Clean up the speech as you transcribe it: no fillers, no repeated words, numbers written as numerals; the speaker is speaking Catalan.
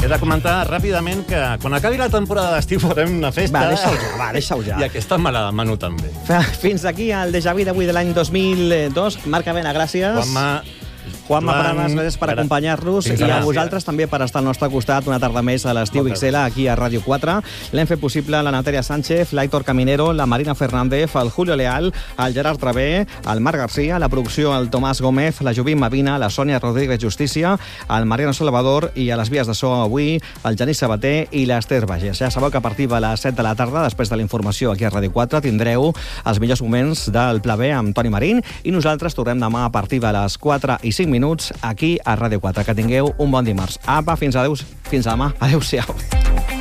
He de comentar ràpidament que quan acabi la temporada d'estiu farem una festa. Deixa-ho ja. I aquesta me la demano també. Fins aquí el Déjà Vu d'avui de l'any 2002. Marc Avena, gràcies. Juanma Pradas, gràcies per acompanyar-nos i a vosaltres també per estar al nostre costat una tarda més a l'Estiu XL aquí a Ràdio 4. L'hem fet possible la Natàlia Sánchez, l'Aitor Caminero, la Marina Fernández, el Julio Leal, el Gerard Travé, el Marc Garcia, la producció el Tomàs Gómez, la Jovim Mavina, la Sònia Rodríguez Justícia, el Mariano Salvador i a les vies de so avui el Genís Sabater i l'Ester Bages. Ja sabeu que a partir de les 7 de la tarda, després de la informació aquí a Ràdio 4, tindreu els millors moments del Pla B amb Toni Marín i nosaltres tornem demà a partir de les 4 i 5 minuts aquí a Ràdio 4. Que tingueu un bon dimarts. Apa, fins demà. Adéu-siau.